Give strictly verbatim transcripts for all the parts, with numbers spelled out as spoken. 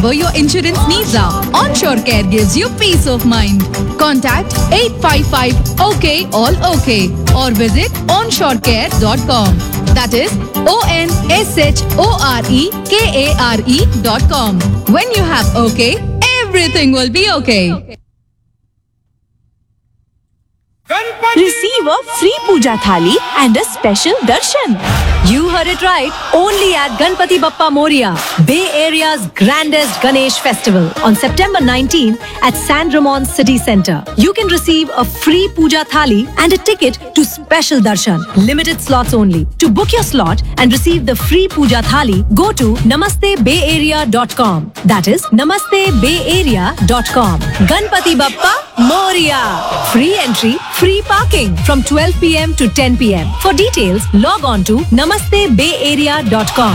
whatever your insurance needs are. Onshore Care gives you peace of mind. Contact eight five five O K all OK or visit onshore care dot com. That is O N S H O R E K A R E dot com. When you have OK, everything will be okay. Receive a free puja thali and a special darshan. You heard it right. Only at Ganpati Bappa Moria, Bay Area's grandest Ganesh festival on September nineteenth at San Ramon City Center. You can receive a free puja thali and a ticket to special darshan. Limited slots only. To book your slot and receive the free puja thali, go to namaste bay area dot com. That is namaste bay area dot com. Ganpati Bappa Moria. Free entry, free parking from twelve p.m. to ten p.m. For details, log on to namaste bay area dot com.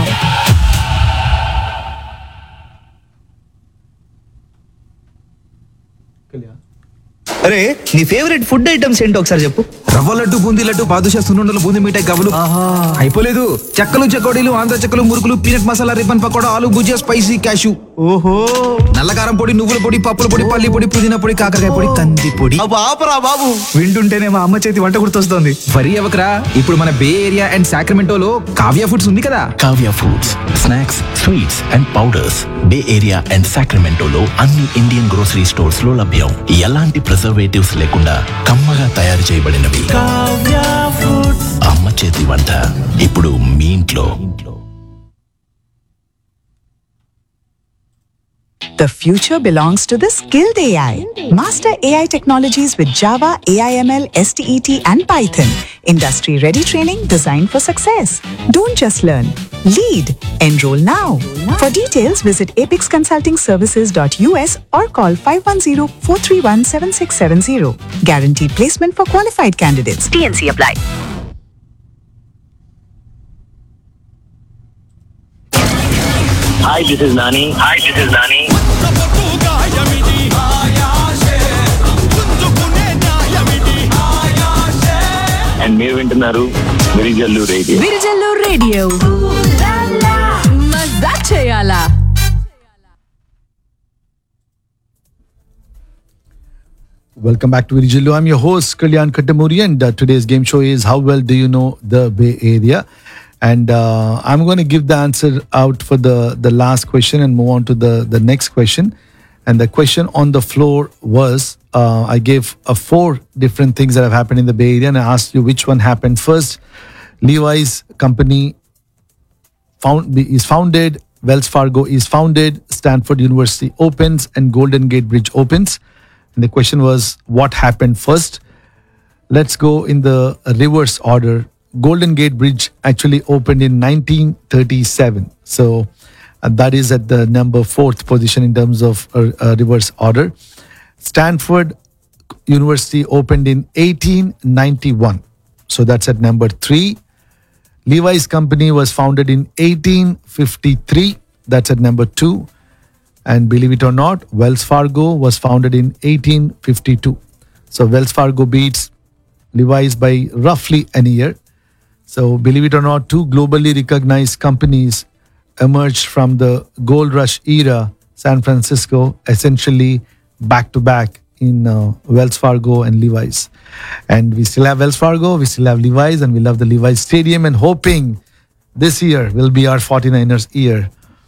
అరే నీ favourite food items ఏంటో ఒకసారి చెప్పు. రవ్వ లడ్డు, బూందీ లడ్డు, బాదుషా, సున్నుండలు, బూందీ మిఠాయి, గవ్వలు. అయిపోలేదు. చెక్కలు, చెకోడీలు, ఆంధ్ర చెక్కలు, మురుకులు, పీనట్ మసాలా, రిబ్బన్ పకోడా, ఆలు భుజియా, స్పైసీ క్యాషు. ఓహో, నల్లకారం పొడి, నువ్వుల పొడి, పప్పుల పొడి, పల్లి పొడి, పుదీనా పొడి, కాకరకాయ పొడి, కంది పొడి. ఆపరా బాబు, వింటుంటేనే మా అమ్మ చేతి వంట గుర్తొస్తోంది. వరి అవకరా, ఇప్పుడు మన బే ఏరియా అండ్ సాక్రమెంటోలో కావ్య ఫుడ్స్ ఉంది కదా. Kavya foods, snacks, sweets and powders bay area and సాక్రమెంటోలో అన్ని ఇండియన్ గ్రోసరీ స్టోర్స్ లో లభ్యం. ఎలాంటి ప్రిజర్వేటివ్స్ లేకుండా కమ్మగా తయారు చేయబడినవి. అమ్మ చేతి వంట ఇప్పుడు మీ ఇంట్లో. The future belongs to the skilled A I. Master A I technologies with Java, A I M L, S T E T and Python. Industry-ready training designed for success. Don't just learn. Lead. Enroll now. For details, visit apix consulting services dot U S or call five one zero, four three one, seven six seven zero. Guaranteed placement for qualified candidates. T N C apply. Hi, this is Nani. Hi, this is Nani. And మీరు వింటున్నారు Virijallu radio. Virijallu radio. మజా చేయాలా? Welcome back to Virijillu. I'm your host, Kalyan Kattamuri, and uh, today's game show is How Well Do You Know the Bay Area? And uh, I'm going to give the answer out for the, the last question and move on to the, the next question. And the question on the floor was, uh, I gave uh, four different things that have happened in the Bay Area and I asked you which one happened first. Levi's company found, is founded, Wells Fargo is founded, Stanford University opens, and Golden Gate Bridge opens. And the question was, what happened first? Let's go in the reverse order. Golden Gate Bridge actually opened in nineteen thirty-seven. So uh, that is at the number fourth position in terms of uh, uh, reverse order. Stanford University opened in eighteen ninety-one. So that's at number three. Levi's company was founded in eighteen fifty-three. That's at number two. And believe it or not, Wells Fargo was founded in eighteen fifty-two. So Wells Fargo beats Levi's by roughly a year. So believe it or not, two globally recognized companies emerged from the gold rush era, San Francisco, essentially back to back in uh, Wells Fargo and Levi's. And we still have Wells Fargo, we still have Levi's, and we love the Levi's Stadium and hoping this year will be our forty-niners year.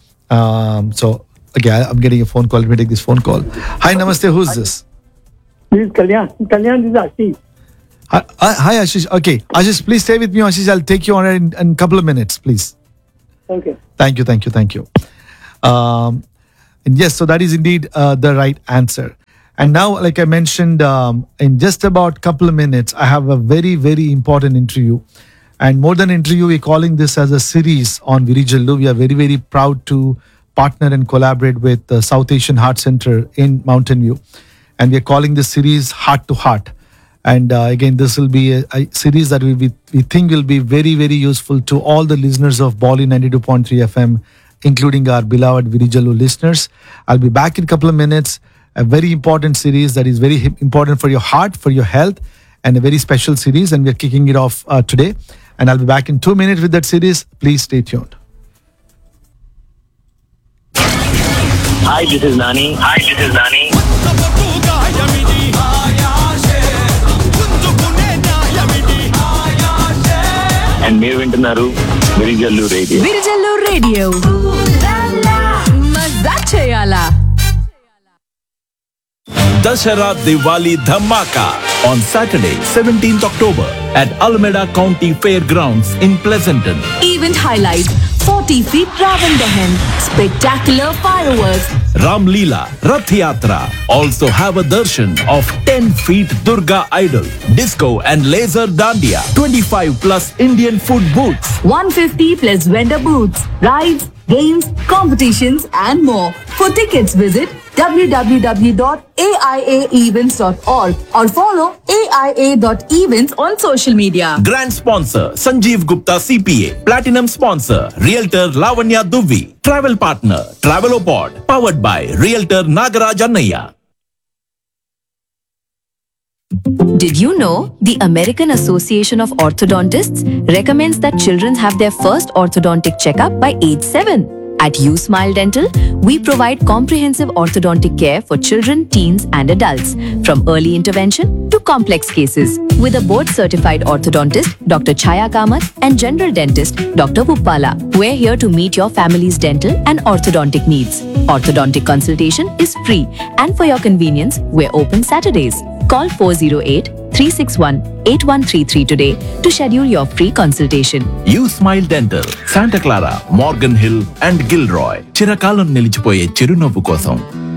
Um, so, okay, I'm getting a phone call. Let me take this phone call. Hi, namaste. Who's this? This is Kalyan. Kalyan, this is Ashish. Hi, hi, hi, Ashish. Okay, Ashish, please stay with me, Ashish. I'll take you on in, in a couple of minutes, please. Okay. Thank you, thank you, thank you. Um, and yes, so that is indeed uh, the right answer. And now, like I mentioned, um, in just about a couple of minutes, I have a very, very important interview. And more than interview, we're calling this as a series on Virijillu. We are very, very proud to partner and collaborate with the South Asian Heart Center in Mountain View. And we're calling this series Heart to Heart. And uh, again, this will be a, a series that we, we, we think will be very, very useful to all the listeners of Bolly ninety-two point three F M, including our beloved Virijillu listeners. I'll be back in a couple of minutes. A very important series that is very important for your heart, for your health, and a very special series. And we're kicking it off uh, today. And I'll be back in two minutes with that series. Please stay tuned. Hi, this is Nani. Hi, this is Nani. And మీరు వింటున్నారు Virijallu radio. Virijallu radio. మజా చేయాలా? Dashara Diwali Dhammaka on Saturday, seventeenth October at Alameda County Fairgrounds in Pleasanton. Event highlights: forty feet Ravan Dahan, spectacular fireworks, Ram Leela, Rath Yatra. Also have a darshan of ten feet Durga idol, disco and laser dandiya. twenty-five plus Indian food booths. one hundred fifty plus vendor booths, rides, games, competitions, and more. For tickets, visit w w w dot a i a events dot org or follow A I A dot events on social media. Grand sponsor Sanjeev Gupta C P A. Platinum sponsor Realtor Lavanya Dubey. Travel partner Travelopod. Powered by Realtor Nagaraj Annaya. Did you know the American Association of Orthodontists recommends that children have their first orthodontic checkup by age seven? At USmile Dental, we provide comprehensive orthodontic care for children, teens, and adults, from early intervention to complex cases. With a board-certified orthodontist, Doctor Chaya Kamath, and general dentist, Doctor Vuppala, we're here to meet your family's dental and orthodontic needs. Orthodontic consultation is free, and for your convenience, we're open Saturdays. Call four oh eight, three six one, eight one three three today to schedule your free consultation. You Smile Dental, Santa Clara, Morgan Hill and Gilroy. చిరకాలం నిలిచిపోయే చిరునవ్వు కోసం.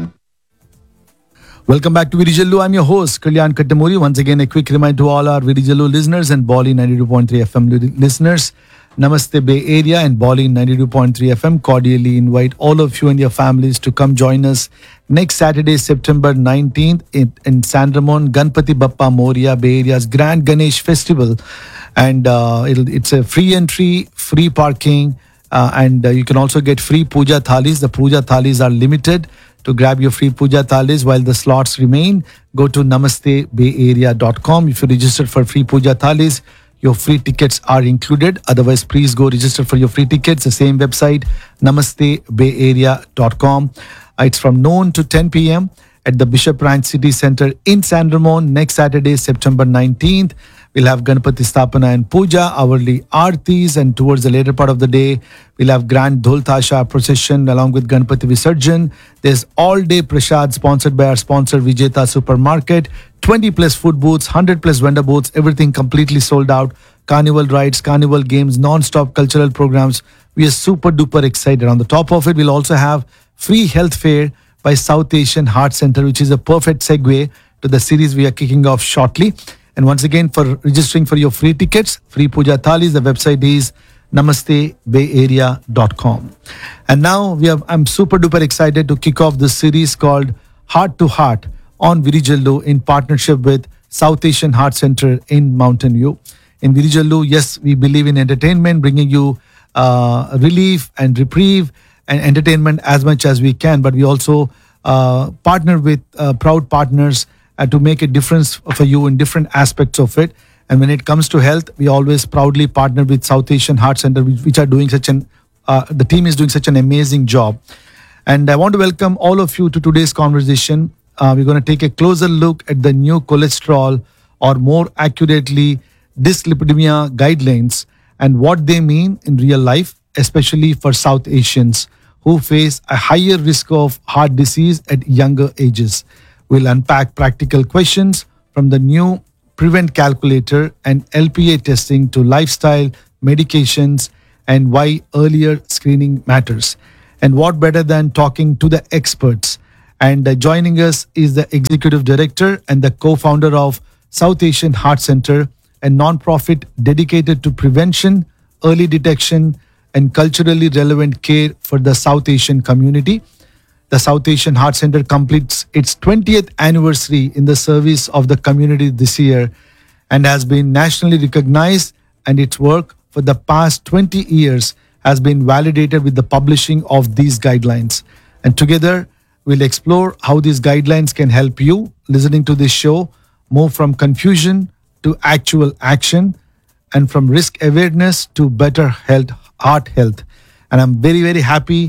Welcome back to Virijallu. I'm your host, Kalyan Kattamuri. Once again, a quick reminder to all our Virijallu listeners and Bali ninety-two point three F M li- listeners. Namaste Bay Area and Bali ninety-two point three F M cordially invite all of you and your families to come join us next Saturday, September nineteenth in, in San Ramon, Ganpati Bappa Moria, Bay Area's Grand Ganesh Festival. And uh, it'll, it's a free entry, free parking, uh, and uh, you can also get free puja thalis. The puja thalis are limited. To grab your free puja thalis while the slots remain, go to namaste bay area dot com. If you register for free puja thalis, your free tickets are included. Otherwise, please go register for your free tickets. The same website, namaste bay area dot com. Uh, it's from noon to ten p.m. at the Bishop Ranch City Center in San Ramon next Saturday, September nineteenth. We'll have Ganpati Stapana and Puja, hourly Aartis, and towards the later part of the day, we'll have Grand Dhol Tasha procession along with Ganpati Visarjan. There's all-day prasad sponsored by our sponsor Vijeta Supermarket. twenty plus food booths, one hundred plus vendor booths, everything completely sold out. Carnival rides, carnival games, non-stop cultural programs. We are super duper excited. On the top of it, we'll also have free health fair by South Asian Heart Center, which is a perfect segue to the series we are kicking off shortly. And once again, for registering for your free tickets, free puja thalis, the website is namaste bay area dot com. And now we have, I'm super duper excited to kick off this series called Heart to Heart on Virijallu in partnership with South Asian Heart Center in Mountain View. In Virijallu, yes, we believe in entertainment, bringing you uh, relief and reprieve and entertainment as much as we can. But we also uh, partner with uh, proud partners uh, to make a difference for you in different aspects of it. And when it comes to health, we always proudly partner with South Asian Heart Center, which, which are doing such an, uh, the team is doing such an amazing job. And I want to welcome all of you to today's conversation. Uh, we're going to take a closer look at the new cholesterol, or more accurately, dyslipidemia guidelines and what they mean in real life, especially for South Asians who face a higher risk of heart disease at younger ages. We'll unpack practical questions from the new Prevent Calculator and L P A testing to lifestyle, medications, and why earlier screening matters. And what better than talking to the experts? And uh, joining us is the Executive Director and the co-founder of South Asian Heart Center, a non-profit dedicated to prevention, early detection, and culturally relevant care for the South Asian community. The South Asian Heart Center completes its twentieth anniversary in the service of the community this year and has been nationally recognized, and its work for the past twenty years has been validated with the publishing of these guidelines. And together, we'll explore how these guidelines can help you, listening to this show, move from confusion to actual action, and from risk awareness to better health, heart health. And I'm very, very happy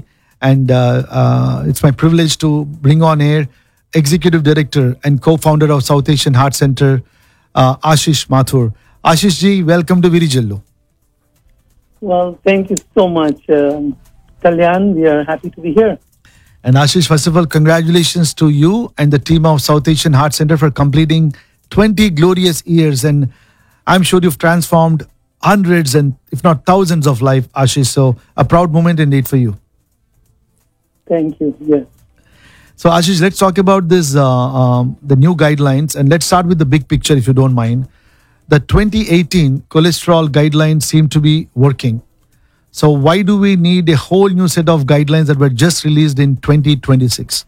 And uh, uh, it's my privilege to bring on air Executive Director and co-founder of South Asian Heart Center, uh, Ashish Mathur. Ashish ji, welcome to Virijallu. Well, thank you so much, um, Kalyan. We are happy to be here. And Ashish, first of all, congratulations to you and the team of South Asian Heart Center for completing twenty glorious years. And I'm sure you've transformed hundreds and if not thousands of lives, Ashish. So a proud moment indeed for you. Thank you. Yes. So Ashish, let's talk about this, uh, um, the new guidelines. And let's start with the big picture, if you don't mind. The twenty eighteen cholesterol guidelines seem to be working. So why do we need a whole new set of guidelines that were just released in twenty twenty-six?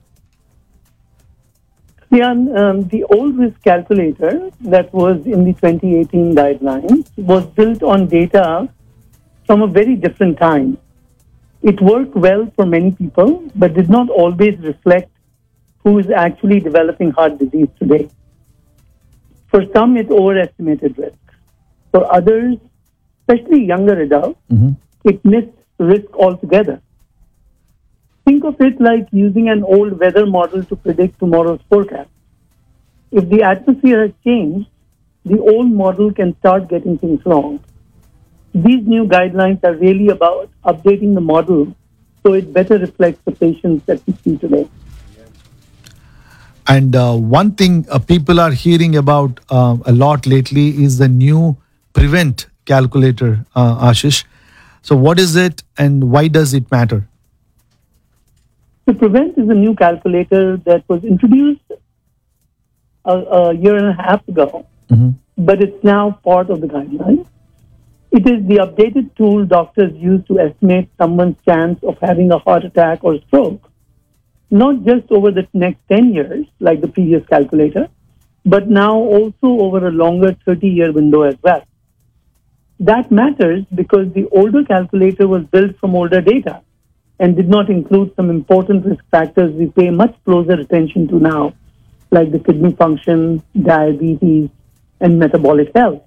Yeah, um, the old risk calculator that was in the twenty eighteen guidelines was built on data from a very different time. It worked well for many people, but did not always reflect who is actually developing heart disease today. For some, it overestimated risk. For others, especially younger adults, mm-hmm. it missed risk altogether. Think of it like using an old weather model to predict tomorrow's forecast. If the atmosphere has changed, the old model can start getting things wrong. These new guidelines are really about updating the model so it better reflects the patients that we see today. And uh, one thing uh, people are hearing about uh, a lot lately is the new Prevent calculator, uh, Ashish. So what is it and why does it matter? The Prevent is a new calculator that was introduced a, a year and a half ago, mm-hmm. but it's now part of the guidelines. It is the updated tool doctors use to estimate someone's chance of having a heart attack or stroke, not just over the next ten years, like the previous calculator, but now also over a longer thirty-year window as well. That matters because the older calculator was built from older data and did not include some important risk factors we pay much closer attention to now, like the kidney function, diabetes, and metabolic health.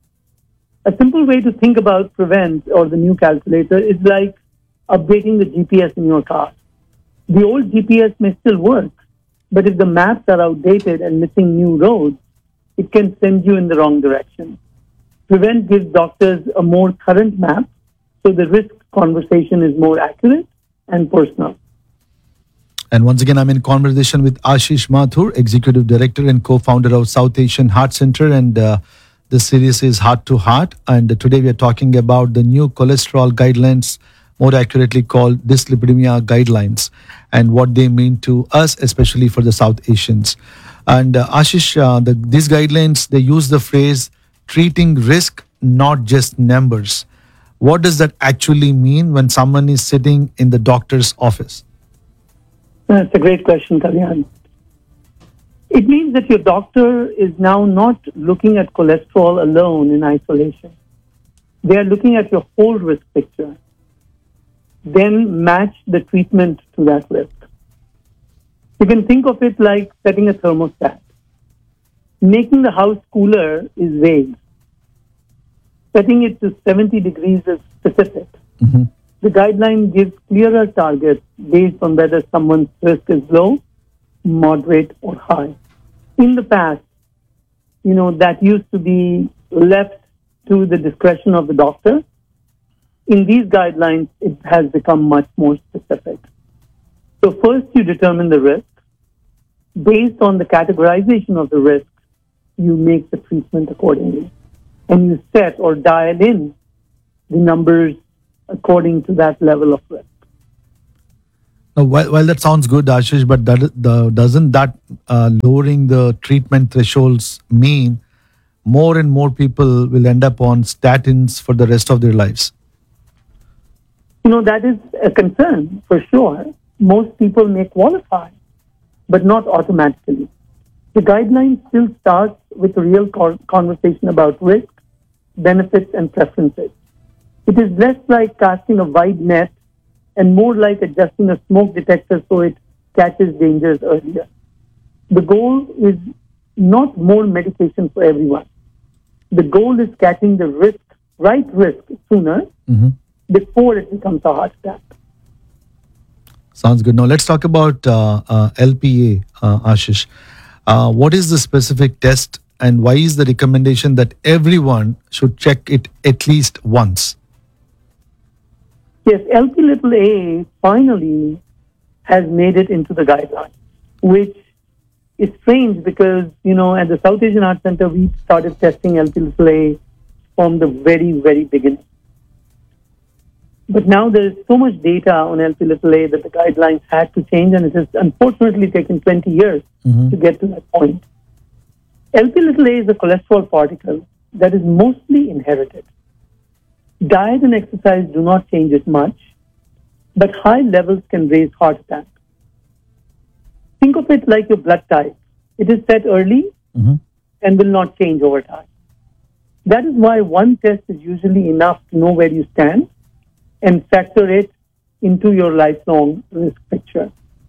A simple way to think about Prevent or the new calculator is like updating the G P S in your car. The old G P S may still work, but if the maps are outdated and missing new roads, it can send you in the wrong direction. Prevent gives doctors a more current map, so the risk conversation is more accurate and personal. And once again, I'm in conversation with Ashish Mathur, Executive Director and co-founder of South Asian Heart Center. And uh, the series is Heart to Heart. And today we are talking about the new cholesterol guidelines, more accurately called dyslipidemia guidelines, and what they mean to us, especially for the South Asians. And uh, Ashish, uh, the, these guidelines, they use the phrase treating risk, not just numbers. What does that actually mean when someone is sitting in the doctor's office? That's a great question, Kalyan. It means that your doctor is now not looking at cholesterol alone in isolation. They are looking at your whole risk picture. Then match the treatment to that risk. You can think of it like setting a thermostat. Making the house cooler is vague. Setting it to seventy degrees is specific. Mm-hmm. The guideline gives clearer targets based on whether someone's risk is low, moderate, or high. In the past, you know, that used to be left to the discretion of the doctor. In these guidelines, it has become much more specific. So first you determine the risk. Based on the categorization of the risk, you make the treatment accordingly. And you set or dial in the numbers according to that level of risk. Now, while, while that sounds good, Ashish, but that, the, doesn't that uh, lowering the treatment thresholds mean more and more people will end up on statins for the rest of their lives? You know, that is a concern for sure. Most people may qualify, but not automatically. The guideline still starts with a real conversation about risk, benefits, and preferences. It is less like casting a wide net and more like adjusting a smoke detector so it catches dangers earlier. The goal is not more medication for everyone. The goal is catching the risk, right risk sooner, mm-hmm. before it becomes a heart attack. Sounds good. Now let's talk about uh, uh, L P A, uh, Ashish. Uh, what is the specific test, and why is the recommendation that everyone should check it at least once? Yes, L P little a finally has made it into the guidelines, which is strange because, you know, at the South Asian Heart Center, we started testing L P little a from the very, very beginning. But now there is so much data on L P little a that the guidelines had to change, and it has unfortunately taken twenty years Mm-hmm. to get to that point. L P little a is a cholesterol particle that is mostly inherited. Diet and exercise do not change it much, but high levels can raise heart attack. Think of it like your blood type. It is set early Mm-hmm. and will not change over time. That is why one test is usually enough to know where you stand and factor it into your lifelong risk picture.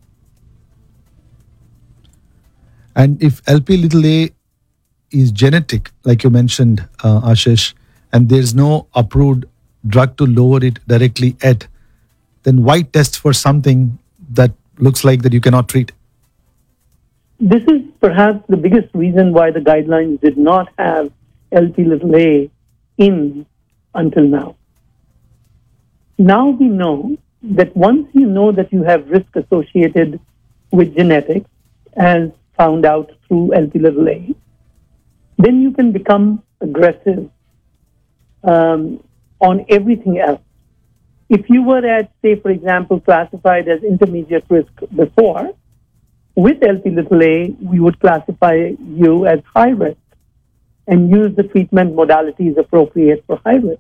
And if L P little a is genetic, like you mentioned, uh, Ashish, and there's no approved drug to lower it directly at, then why test for something that looks like that you cannot treat? This is perhaps the biggest reason why the guidelines did not have L P little a in until now. Now we know that once you know that you have risk associated with genetics, as found out through L P little a, then you can become aggressive um, on everything else. If you were at, say, for example, classified as intermediate risk before, with L P little a, we would classify you as high risk and use the treatment modalities appropriate for high risk.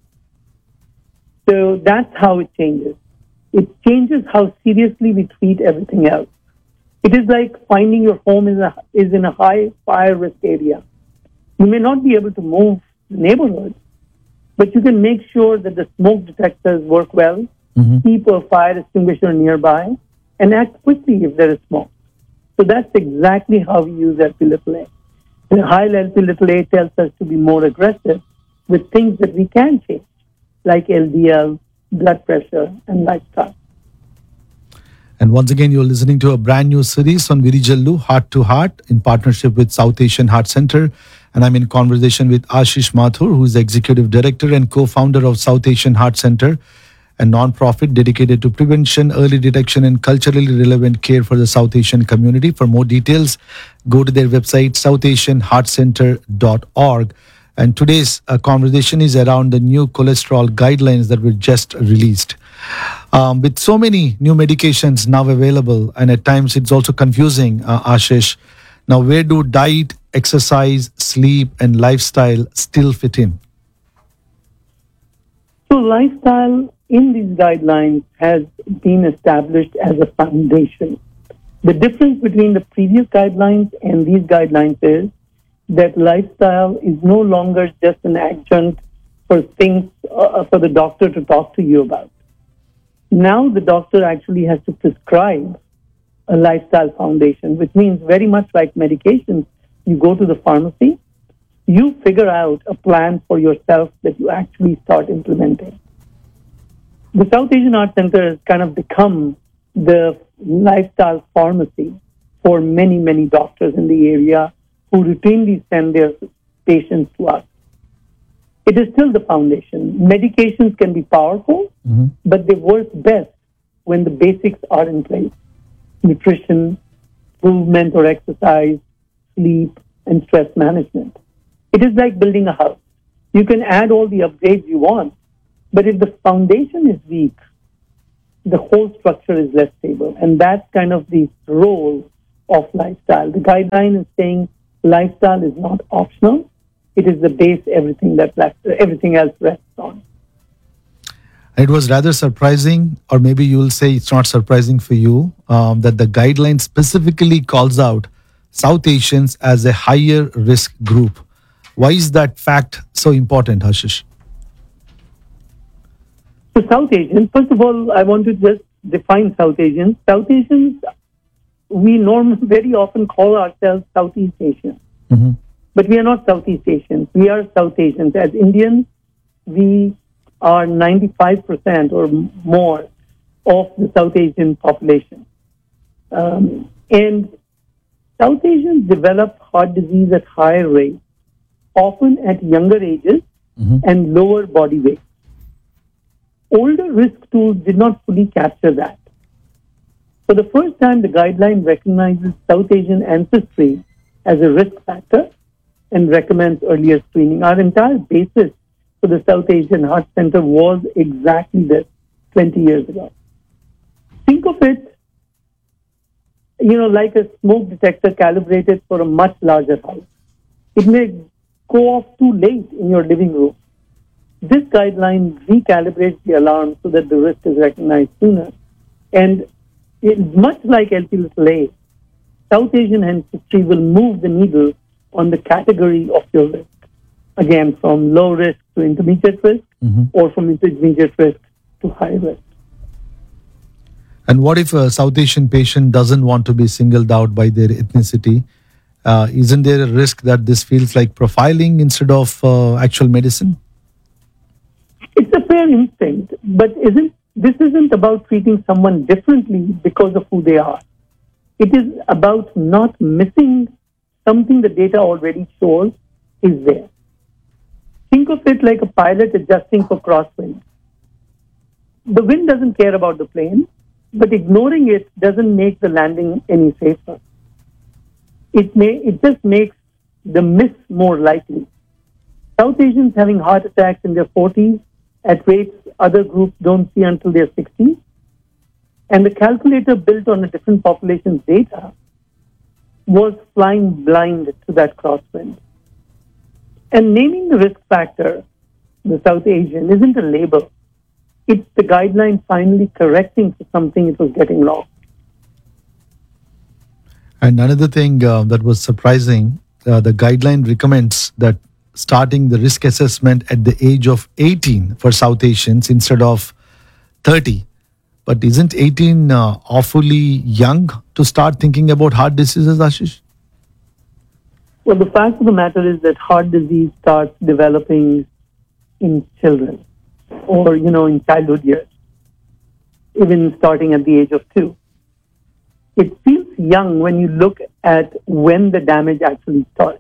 So that's how it changes. It changes how seriously we treat everything else. It is like finding your home is, a, is in a high fire risk area. You may not be able to move the neighborhood, but you can make sure that the smoke detectors work well, Mm-hmm. keep a fire extinguisher nearby, and act quickly if there is smoke. So that's exactly how we use L P little a. The high L P little a tells us to be more aggressive with things that we can change, like L D L, blood pressure, and lifestyle. And once again, you're listening to a brand new series on Virijallu, Heart to Heart, in partnership with South Asian Heart Center. And I'm in conversation with Ashish Mathur, who is the Executive Director and co-founder of South Asian Heart Center, a non-profit dedicated to prevention, early detection, and culturally relevant care for the South Asian community. For more details, go to their website, south asian heart center dot org. And today's uh, conversation is around the new cholesterol guidelines that were just released. Um, with so many new medications now available, and at times it's also confusing, uh, Ashish. Now, where do diet, exercise, sleep, and lifestyle still fit in? So lifestyle in these guidelines has been established as a foundation. The difference between the previous guidelines and these guidelines is that lifestyle is no longer just an adjunct for things uh, for the doctor to talk to you about. Now the doctor actually has to prescribe a lifestyle foundation, which means very much like medications. You go to the pharmacy, you figure out a plan for yourself that you actually start implementing. The South Asian Heart Center has kind of become the lifestyle pharmacy for many, many doctors in the area who routinely send their patients to us. It is still the foundation. Medications can be powerful, Mm-hmm. but they work best when the basics are in place. Nutrition, movement or exercise, sleep, and stress management. It is like building a house. You can add all the upgrades you want, but if the foundation is weak, the whole structure is less stable. And that's kind of the role of lifestyle. The guideline is saying lifestyle is not optional. It is the base everything that everything else rests on. It was rather surprising, or maybe you'll say it's not surprising for you, um, that the guideline specifically calls out South Asians as a higher risk group. Why is that fact so important, Ashish? So South Asians, first of all, I want to just define South Asians. South Asians, we normally very often call ourselves Southeast Asians. Mm-hmm. But we are not Southeast Asians. We are South Asians. As Indians, we are ninety-five percent or more of the South Asian population. Um, and South Asians develop heart disease at higher rates, often at younger ages Mhm. and lower body weight. Older risk tools did not fully capture that. For the first time, the guideline recognizes South Asian ancestry as a risk factor and recommends earlier screening. Our entire basis for the South Asian Heart Center was exactly this twenty years ago. Think of it, you know, like a smoke detector calibrated for a much larger house. It may go off too late in your living room. This guideline recalibrates the alarm so that the risk is recognized sooner. And it's much like L P little a, South Asian ancestry will move the needle on the category of your risk. Again, from low risk to intermediate risk, Mhm. or from intermediate risk to high risk. And what if a South Asian patient doesn't want to be singled out by their ethnicity? Uh, isn't there a risk that this feels like profiling instead of uh, actual medicine? It's a fair instinct, but isn't this isn't about treating someone differently because of who they are. It is about not missing something the data already shows is there. Think of it like a pilot adjusting for crosswind. The wind doesn't care about the plane, but ignoring it doesn't make the landing any safer. It may it just makes the miss more likely. South Asians having heart attacks in their forties at rates other groups don't see until their sixties. And the calculator built on a different population's data was flying blind to that crosswind. And naming the risk factor, the South Asian, isn't a label. It's the guideline finally correcting for something it was getting wrong. And another thing uh, that was surprising, uh, the guideline recommends that starting the risk assessment at the age of eighteen for South Asians instead of thirty. But isn't eighteen uh, awfully young to start thinking about heart diseases, Ashish? Well, the fact of the matter is that heart disease starts developing in children or, you know, in childhood years, even starting at the age of two. It feels young when you look at when the damage actually starts.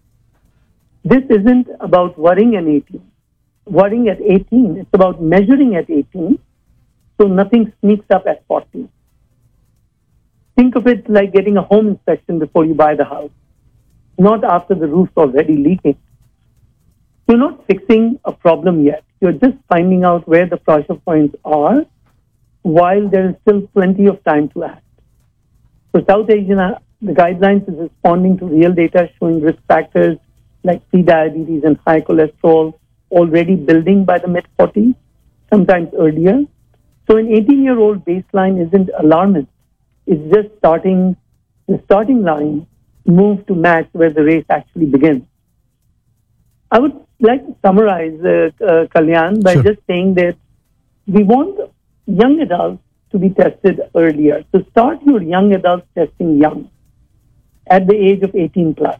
This isn't about worrying at eighteen. Worrying at eighteen, it's about measuring at eighteen so nothing sneaks up at forty. Think of it like getting a home inspection before you buy the house, not after the roof's already leaking. You're not fixing a problem yet. You're just finding out where the pressure points are while there is still plenty of time to act. For South Asian, uh, the guidelines is responding to real data showing risk factors like prediabetes and high cholesterol already building by the mid-forties, sometimes earlier. So an eighteen-year-old baseline isn't alarmist. It's just starting, the starting line move to match where the race actually begins. I would like to summarize, uh, uh, Kalyan, by Sure. just saying that we want young adults to be tested earlier. So start your young adult testing young, at the age of eighteen plus.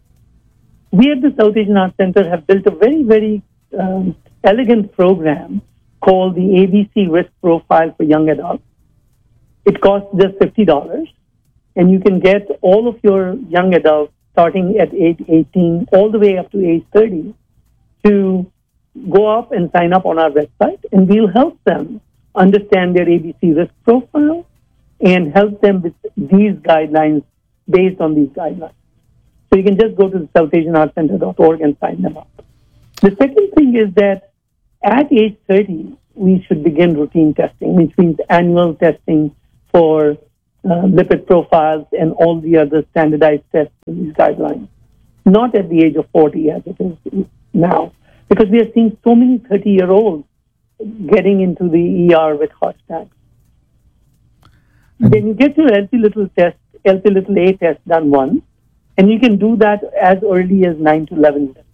We at the South Asian Heart Center have built a very, very um, elegant program called the A B C Risk Profile for Young Adults. It costs just fifty dollars, and you can get all of your young adults starting at age eighteen all the way up to age thirty to go up and sign up on our website, and we'll help them understand their A B C risk profile and help them with these guidelines based on these guidelines. So you can just go to the south asian heart center dot org and sign them up. The second thing is that at age thirty, we should begin routine testing, which means annual testing for uh, lipid profiles and all the other standardized tests in these guidelines. Not at the age of forty as it is now, because we are seeing so many thirty-year-olds getting into the E R with heart attacks. Then you get your L P little test, L P little a test done once, and you can do that as early as nine to eleven years.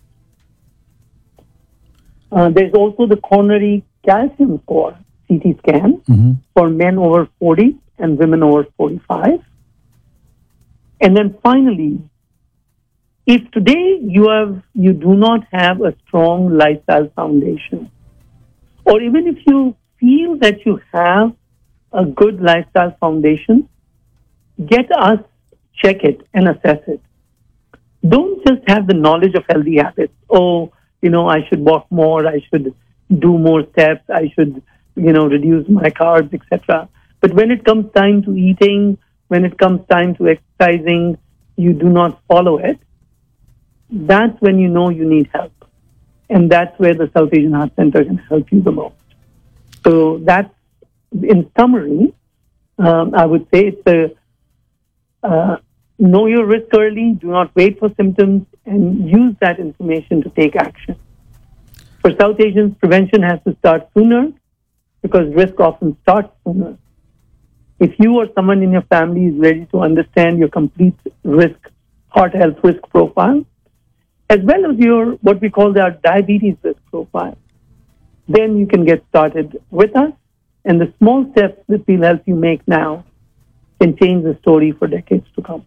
Uh, there's also the coronary calcium score, C T scan, Mm-hmm. for men over forty and women over forty-five. And then finally, if today you have you do not have a strong lifestyle foundation, or even if you feel that you have a good lifestyle foundation, get us, check it, and assess it. Don't just have the knowledge of healthy habits. Oh, you know, I should walk more, I should do more steps, I should, you know, reduce my carbs, et cetera. But when it comes time to eating, when it comes time to exercising, you do not follow it. That's when you know you need help. And that's where the South Asian Heart Center can help you the most. So that's, in summary, um, I would say it's a uh, know your risk early, do not wait for symptoms, and use that information to take action. For South Asians, prevention has to start sooner because risk often starts sooner. If you or someone in your family is ready to understand your complete risk, heart health risk profile, as well as your, what we call our diabetes risk profile, then you can get started with us. And the small steps that we'll help you make now can change the story for decades to come.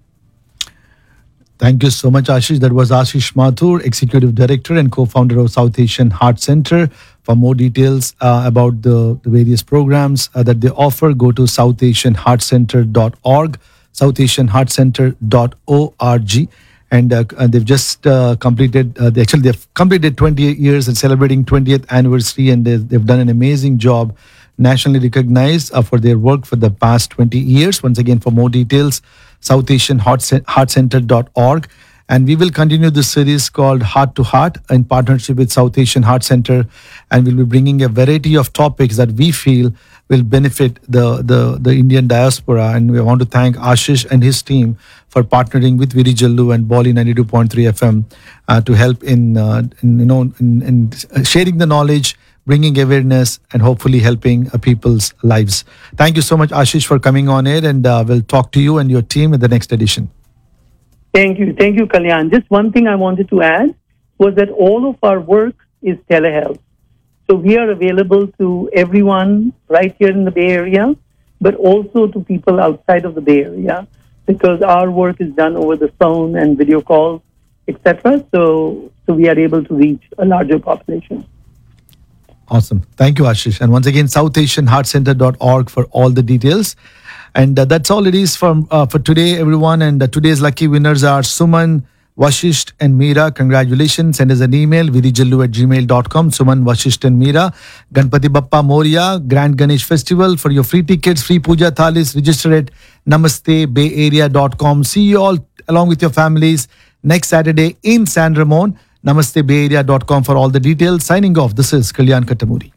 Thank you so much, Ashish. That was Ashish Mathur, Executive Director and co-founder of South Asian Heart Center. For more details uh, about the, the various programs uh, that they offer, go to south asian heart center dot org, south asian heart center dot org. And, uh, and they've just uh, completed, uh, they actually they've completed twenty-eight years and celebrating twentieth anniversary, and they've, they've done an amazing job, nationally recognized uh, for their work for the past twenty years. Once again, for more details, south asian heart center dot org. And we will continue this series called Heart to Heart in partnership with South Asian Heart Center. And we'll be bringing a variety of topics that we feel will benefit the, the, the Indian diaspora. And we want to thank Ashish and his team for partnering with Viri Jallu and Bolly ninety-two point three F M uh, to help in, uh, in, you know, in, in sharing the knowledge, bringing awareness, and hopefully helping uh, people's lives. Thank you so much, Ashish, for coming on air, and uh, we'll talk to you and your team in the next edition. Thank you. Thank you, Kalyan. Just one thing I wanted to add was that all of our work is telehealth. So we are available to everyone right here in the Bay Area, but also to people outside of the Bay Area, because our work is done over the phone and video calls, et cetera. So, so we are able to reach a larger population. Awesome. Thank you, Ashish. And once again, south asian heart center dot org for all the details. And uh, that's all it is from, uh, for today, everyone. And uh, today's lucky winners are Suman, Vashisht, and Meera. Congratulations. Send us an email, virijallu at gmail dot com. Suman, Vashisht, and Meera. Ganpati Bappa Moria, Grand Ganesh Festival. For your free tickets, free puja thalis, register at namaste bay area dot com. See you all along with your families next Saturday in San Ramon. namaste bay area dot com for all the details. Signing off, this is Kalyan Kattamuri.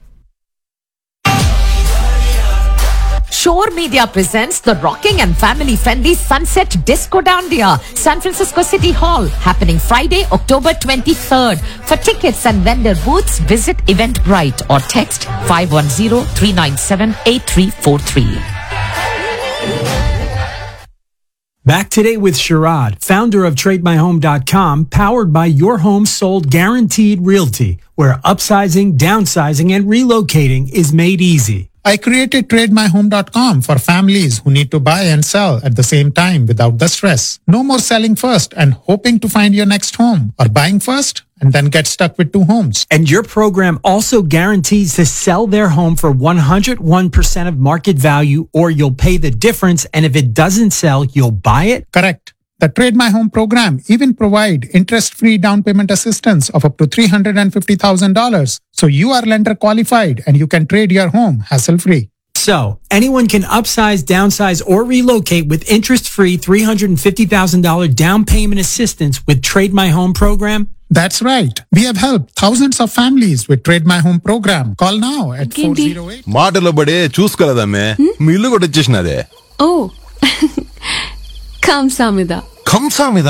Shore Media presents the rocking and family-friendly Sunset Disco Dandiya, San Francisco City Hall, happening Friday, October twenty-third. For tickets and vendor booths, visit Eventbrite or text five one zero, three nine seven, eight three four three. Back today with Sharad, founder of Trade My Home dot com, powered by Your Home Sold Guaranteed Realty, where upsizing, downsizing, and relocating is made easy. I created Trade My Home dot com for families who need to buy and sell at the same time without the stress. No more selling first and hoping to find your next home, or buying first and then get stuck with two homes. And your program also guarantees to sell their home for one hundred one percent of market value, or you'll pay the difference, and if it doesn't sell, you'll buy it? Correct. The Trade My Home program even provide interest-free down payment assistance of up to three hundred fifty thousand dollars. So you are lender qualified and you can trade your home hassle-free. So anyone can upsize, downsize, or relocate with interest-free three hundred fifty thousand dollars down payment assistance with Trade My Home program? That's right. We have helped thousands of families with Trade My Home program. Call now at four oh eight. మాటలో పడే చూసుకోలేదమ్మే మీ ఇల్లు కూడా వచ్చేసినదే ఓ కంసామిదా కంసామిదా